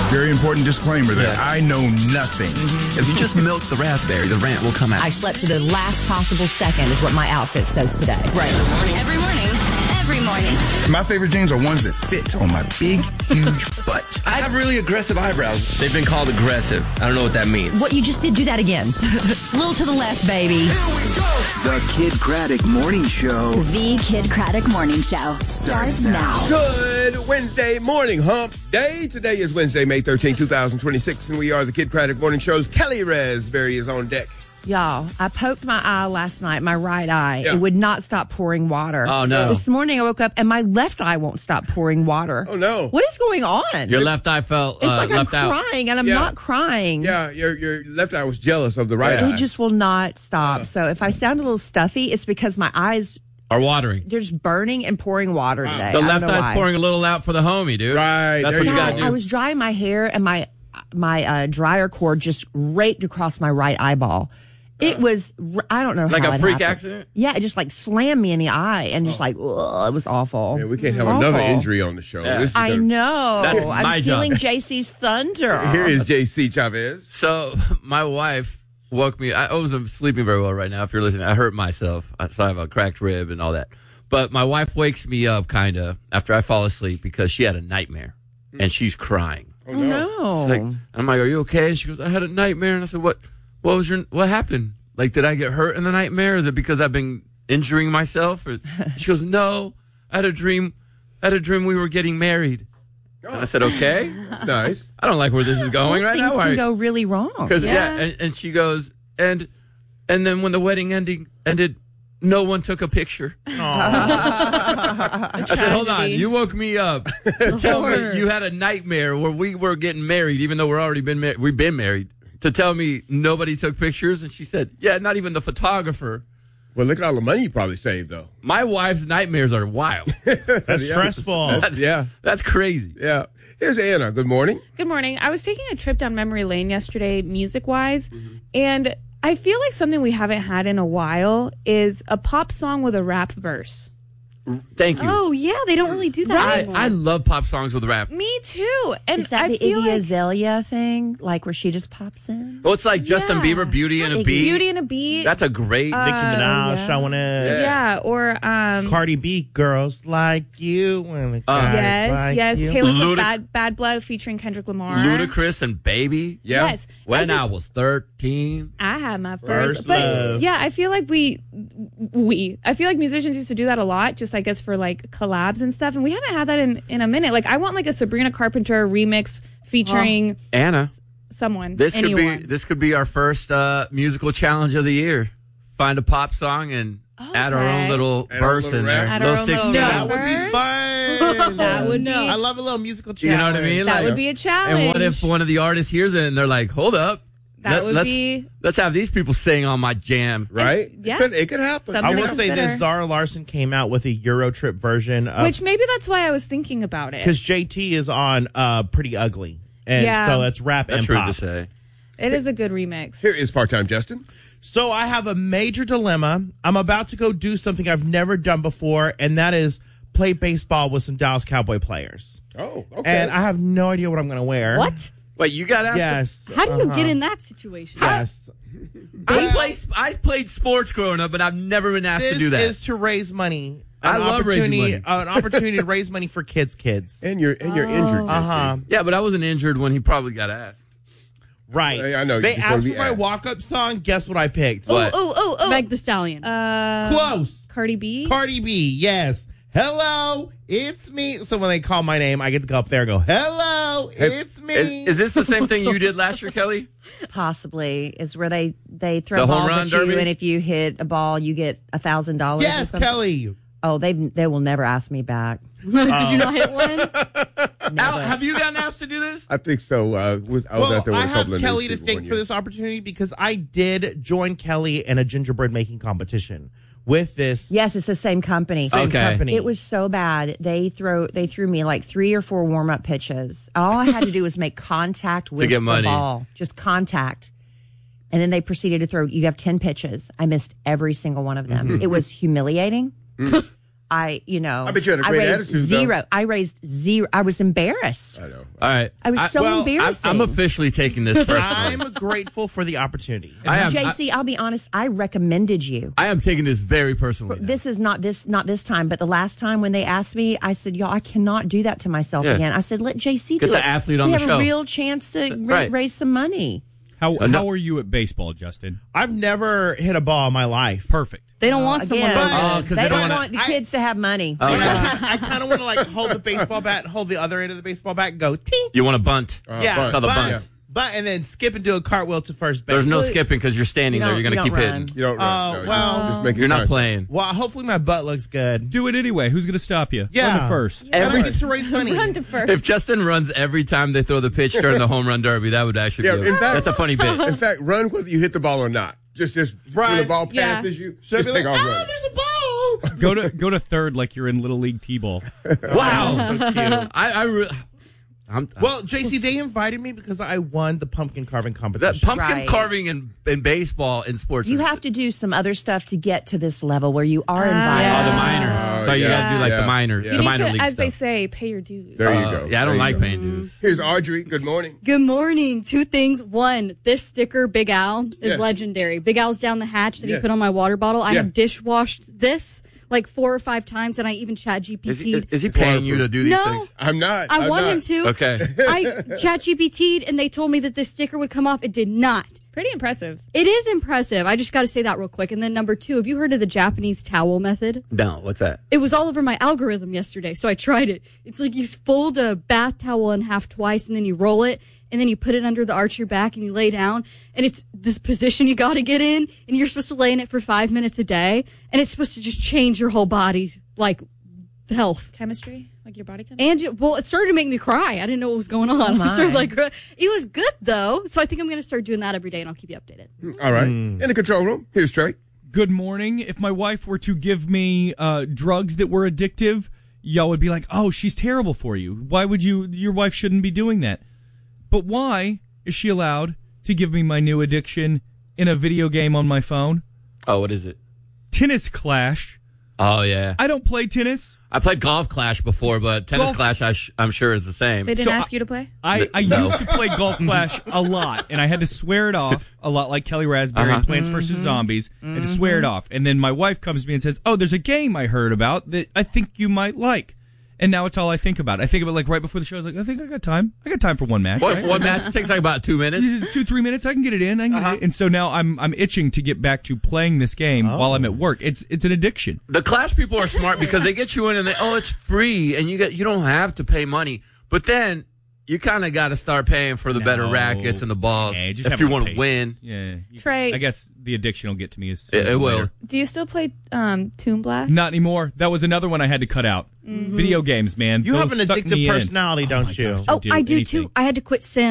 very important disclaimer that I know nothing. If you just milk the raspberry, the rant will come out. I slept to the last possible second is what my outfit says today. Right. Every morning. Every morning. My favorite jeans are ones that fit on my big, huge butt. I have really aggressive eyebrows. They've been called aggressive. I don't know what that means. What you just did, do that again. Little to the left, baby. Here we go. The Kid Craddock Morning Show. The Kid Craddock Morning Show starts now. Good Wednesday morning, hump day. Today is Wednesday, May 13, 2026, and we are the Kid Craddock Morning Show's Kelly Raspberry is on deck. Y'all, I poked my eye last night, my right eye. Yeah. It would not stop pouring water. Oh, no. This morning I woke up and my left eye won't stop pouring water. Oh, no. What is going on? Your left eye felt It's like left I'm out. crying and I'm Yeah. not crying. Yeah, your left eye was jealous of the right It eye. just will not stop. So if I sound a little stuffy, it's because my eyes, Or watering. they're just burning and pouring water today. The I don't left know eye's why. pouring a little out for the homie, dude. Right, That's there what you you got go. to do. I was drying my hair and my dryer cord just raked across my right eyeball. It was, I don't know Like how a it freak happened. accident? Yeah, it just like slammed me in the eye and just like, ugh, it was awful. Man, we can't have Awful. another injury on the show. Yeah. This is I know. That's my I'm stealing job. JC's thunder. Here is JC Chavez. So my wife woke me. I wasn't sleeping very well right now. If you're listening, I hurt myself. So I have a cracked rib and all that. But my wife wakes me up kind of after I fall asleep because she had a nightmare and she's crying. Oh, no. She's like, I'm like, "Are you okay?" And she goes, "I had a nightmare." And I said, "What happened? Like, did I get hurt in the nightmare? Is it because I've been injuring myself?" Or, she goes, "No, I had a dream we were getting married." And I said, "Okay." That's nice. I don't like where this is going right Things now. can go really wrong. Because and she goes, and then when the wedding ended, no one took a picture. I said, "Hold on, you woke me up to tell me you had a nightmare where we were getting married, even though we've been married. To tell me nobody took pictures." And she said, "Yeah, not even the photographer." Well, look at all the money you probably saved, though. My wife's nightmares are wild. That's stressful. That's crazy. Yeah. Here's Anna. Good morning. Good morning. I was taking a trip down memory lane yesterday, music-wise, and I feel like something we haven't had in a while is a pop song with a rap verse. Thank you. Oh, yeah, they don't really do that anymore. I love pop songs with rap. Me too. And Is that I the feel Iggy like Azalea thing? Like where she just pops in? Well, it's like Justin Yeah. Bieber, Beauty and a Iggy. Beat. Beauty and a Beat. That's a great. Nicki Minaj showing it. yeah, or Cardi B, girls like you. And guys like you. Taylor Swift, Ludic- Bad Blood featuring Kendrick Lamar. Ludacris and Baby. Yeah. Yes. When I was 13. I had my First first, but love. yeah, I feel like I feel like musicians used to do that a lot, just I guess for like collabs and stuff, and we haven't had that in a minute. Like I want like a Sabrina Carpenter remix featuring Anna, someone. this Anyone. could be our first musical challenge of the year. Find a pop song and add our own little Add our verse little in there. rap. Add our Little own 16. little That would be fun. That would be. I love a little musical You challenge. know what I mean? That Like, would be a challenge. And what if one of the artists hears it and they're like, "Hold up, That would be- let's have these people sing on my jam." Right? Yeah. It could happen. Something I will to say consider. this: Zara Larson came out with a Eurotrip version of Which maybe that's why I was thinking about it. because JT is on Pretty Ugly, and Yeah. so that's rap That's and rude pop. to say. It is a good remix. Here is part-time Justin. So I have a major dilemma. I'm about to go do something I've never done before, and that is play baseball with some Dallas Cowboy players. Oh, okay. And I have no idea what I'm going to wear. What? Wait, you got asked? Yes. How do you get in that situation? Yes. I played sports growing up, but I've never been asked This to do that. is to raise money. I An love raising opportunity- money. An opportunity to raise money for kids. and you're injured, JC. Uh-huh. Yeah, but I wasn't injured when he probably got asked. Right. Hey, I know, They you just wanna asked be for my asked. walk-up song. Guess what I picked? What? Oh. Meg the Stallion. Close. Cardi B. Cardi B, yes. Hello, it's me. So when they call my name, I get to go up there and go, hello, it's me. Is this the same thing you did last year, Kelly? Possibly is where they throw The home balls run at you, derby? and if you hit a ball, you get $1,000. Yes, Kelly. Oh, they will never ask me back. Did you not hit one? Al, have you gotten asked to do this? I think so. I was out Well, there with I a have couple of Kelly news to people thank one for year. this opportunity because I did join Kelly in a gingerbread making competition with this Yes, it's the same company. same Okay. company. It was so bad. They threw me like 3 or 4 warm up pitches. All I had to do was make contact with get the money. ball, just contact. And then they proceeded to throw. You have 10 pitches. I missed every single one of them. It was humiliating. I bet you had a great raised attitude, though. zero. I raised zero. I was embarrassed. I know. All right. I was so embarrassing. I'm officially taking this personally. I'm grateful for the opportunity. JC, I'll be honest. I recommended you. I am taking this very personally. This is not this time, but the last time when they asked me, I said, "Y'all, I cannot do that to myself again." I said, "Let JC do it. Get the athlete on we the have show. a real chance to raise some money." How are you at baseball, Justin? I've never hit a ball in my life. Perfect. They don't want someone. They don't want the kids to have money. I kind of want to like hold the baseball bat, hold the other end of the baseball bat, and go ting. You want to bunt? Yeah, Call the bunt. But and then skip and do a cartwheel to first base. There's no skipping because you're standing there. You're going to keep hitting. You don't run. Just make it You're not nice. playing. Well, hopefully my butt looks good. Do it anyway. Who's going to stop you? Yeah. Run to first. Every get to raise money. Run to first. If Justin runs every time they throw the pitch during the home run derby, that would actually be that's a funny bit. In fact, run whether you hit the ball or not. Just Run. when the ball passes you, just take off running. There's a ball. Go to third like you're in Little League T-ball. Wow. So cute. Well, JC, they invited me because I won the pumpkin carving competition. that pumpkin carving in baseball in sports. You have to do some other stuff to get to this level where you are invited. Oh, the minors. So you got to do like the minors, Yeah. the You need minor to, league as stuff. they say, pay your dues. There you go. Yeah, I don't There you like go. paying dues. Here's Audrey. Good morning. Good morning. Two things. One, this sticker, Big Al, is Yes. legendary. Big Al's down the hatch that Yeah. he put on my water bottle. I Yeah. have dishwashed this like 4 or 5 times, and I even chat GPT'd. Is he paying you to do these No. things? I'm not. I I'm want not. him to. Okay. I chat GPT'd, and they told me that this sticker would come off. It did not. Pretty impressive. It is impressive. I just got to say that real quick. And then number 2, have you heard of the Japanese towel method? No, what's that? It was all over my algorithm yesterday, so I tried it. It's like you fold a bath towel in half twice, and then you roll it, and then you put it under the arch of your back, and you lay down, and it's this position you got to get in, and you're supposed to lay in it for 5 minutes a day, and it's supposed to just change your whole body's, like, health. Chemistry? Like your body chemistry? And, it started to make me cry. I didn't know what was going on. I started, it was good, though, so I think I'm going to start doing that every day, and I'll keep you updated. All right. In the control room, here's Trey. Good morning. If my wife were to give me drugs that were addictive, y'all would be like, "Oh, she's terrible for you. Why would your wife shouldn't be doing that?" But why is she allowed to give me my new addiction in a video game on my phone? Oh, what is it? Tennis Clash. Oh, yeah. I don't play tennis. I played Golf Clash before, but Tennis Clash I'm sure is the same. They didn't ask you to play? I No. used to play Golf Clash a lot, and I had to swear it off a lot like Kelly Raspberry in Plants vs. Zombies. I had to swear it off. And then my wife comes to me and says, "Oh, there's a game I heard about that I think you might like." And now it's all I think about. I think about like right before the show. I was like, I think I got time. I got time for one match. Right? One match takes like about 2 minutes. 2-3 minutes. I can get it in. And so now I'm itching to get back to playing this game while I'm at work. It's an addiction. The Clash people are smart because they get you in and it's free and you don't have to pay money. But then you kind of got to start paying for the better rackets and the balls if you want to win. Yeah. Trey. I guess the addiction will get to me as It will. later. Do you still play Toon Blast? Not anymore. That was another one I had to cut out. Video games, man. You Those have an suck me addictive in. personality, don't you? gosh, I do anything. too. I had to quit Sims.